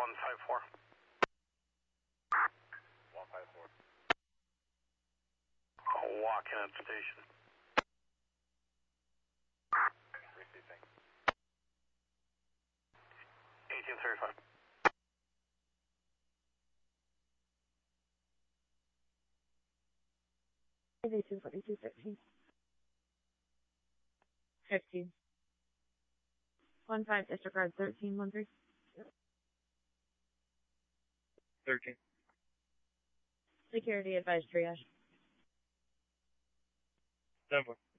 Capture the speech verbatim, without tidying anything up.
one five four. one five four. Walking at station. Receiving. eighteen thirty-five. eighteen forty-two thirteen. fifteen. one five, disregard thirteen one three. thirteen. Security advised triage. seven four.